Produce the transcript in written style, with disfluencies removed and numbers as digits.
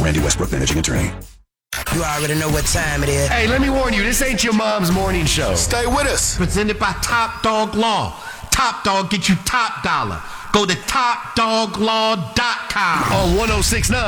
Randy Westbrook, managing attorney. You already know what time it is. Hey, let me warn you, this ain't your mom's morning show. Stay with us. Presented by Top Dog Law. Top Dog get you top dollar. Go to topdoglaw.com. On 106.9